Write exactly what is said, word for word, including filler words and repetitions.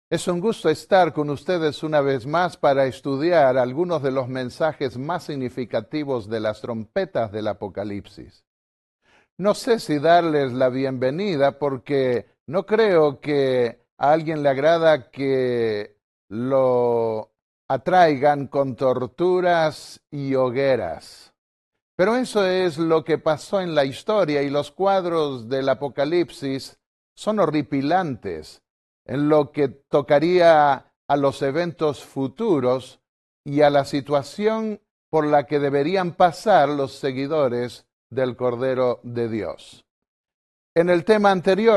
Es un gusto estar con ustedes una vez más para estudiar algunos de los mensajes más significativos de las trompetas del Apocalipsis. No sé si darles la bienvenida porque no creo que a alguien le agrada que lo atraigan con torturas y hogueras. Pero eso es lo que pasó en la historia y los cuadros del Apocalipsis son horripilantes en lo que tocaría a los eventos futuros y a la situación por la que deberían pasar los seguidores del Cordero de Dios. En el tema anterior